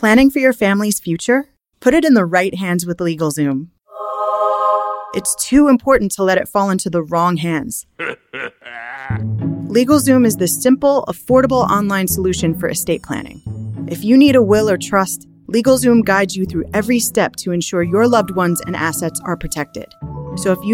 Planning for your family's future? Put it in the right hands with LegalZoom. It's too important to let it fall into the wrong hands. LegalZoom is the simple, affordable online solution for estate planning. If you need a will or trust, LegalZoom guides you through every step to ensure your loved ones and assets are protected. So if you